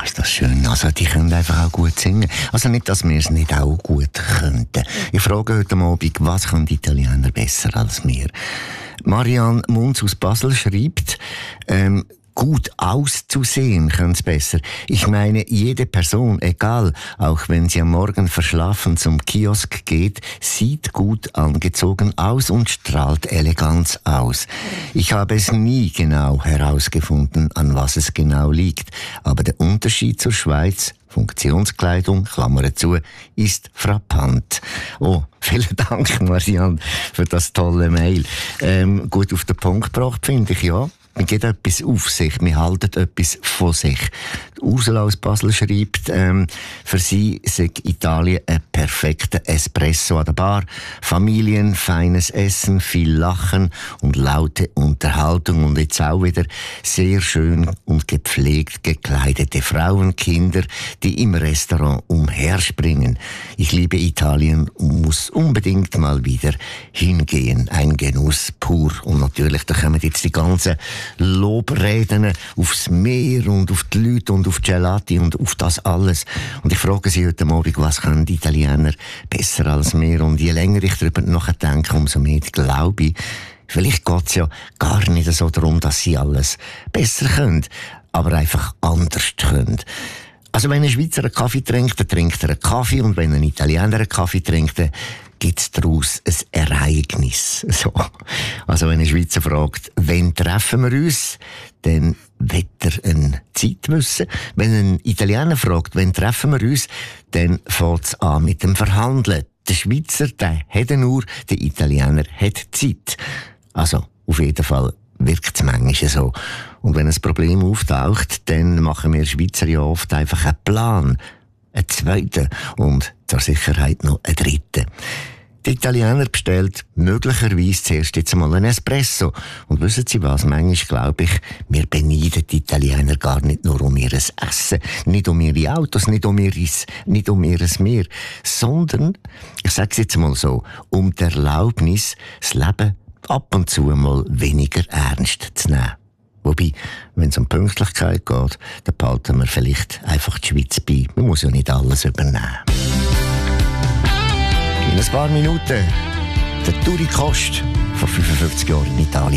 ist das schön. Also, die können einfach auch gut singen. Also nicht, dass wir es nicht auch gut könnten. Ich frage heute Abend, was können die Italiener besser als wir? Marianne Munz aus Basel schreibt, gut auszusehen können sie besser. Ich meine, jede Person, egal, auch wenn sie am Morgen verschlafen zum Kiosk geht, sieht gut angezogen aus und strahlt Eleganz aus. Ich habe es nie genau herausgefunden, an was es genau liegt. Aber der Unterschied zur Schweiz, Funktionskleidung, Klammer zu, ist frappant. Oh, vielen Dank, Marianne, für das tolle Mail. Gut auf den Punkt gebracht, finde ich, ja. Man geht etwas auf sich, man haltet etwas von sich. Ursula aus Basel schreibt, für sie sei Italien ein perfekter Espresso an der Bar. Familien, feines Essen, viel Lachen und laute Unterhaltung und jetzt auch wieder sehr schön und gepflegt gekleidete Frauen, Kinder, die im Restaurant umherspringen. Ich liebe Italien und muss unbedingt mal wieder hingehen. Ein Genuss pur. Und natürlich, da kommen jetzt die ganzen Lobreden aufs Meer und auf die Leute und auf die Gelati und auf das alles. Und ich frage Sie heute Abend, was können die Italiener besser als wir? Und je länger ich darüber nachdenke, umso mehr glaube ich, vielleicht geht es ja gar nicht so darum, dass sie alles besser können, aber einfach anders können. Also wenn ein Schweizer einen Kaffee trinkt, dann trinkt er einen Kaffee, und wenn ein Italiener einen Kaffee trinkt, dann gibt es daraus ein Ereignis. So. Also wenn ein Schweizer fragt, wann treffen wir uns, dann will er eine Zeit wissen. Wenn ein Italiener fragt, wann treffen wir uns, dann fängt es an mit dem Verhandeln. Der Schweizer, der hat eine Uhr, der Italiener hat Zeit. Also auf jeden Fall wirkt es manchmal so. Und wenn ein Problem auftaucht, dann machen wir Schweizer ja oft einfach einen Plan, einen zweiten und zur Sicherheit noch einen dritten. Die Italiener bestellt möglicherweise zuerst jetzt einmal einen Espresso. Und wissen Sie was? Manchmal glaube ich, wir beneiden die Italiener gar nicht nur um ihr Essen, nicht um ihre Autos, nicht um ihr Meer, sondern, ich sage es jetzt mal so, um die Erlaubnis, das Leben ab und zu mal weniger ernst zu nehmen. Wobei, wenn es um Pünktlichkeit geht, dann behalten wir vielleicht einfach die Schweiz bei. Man muss ja nicht alles übernehmen. In ein paar Minuten der Touri Cost vor 55 Jahren in Italien.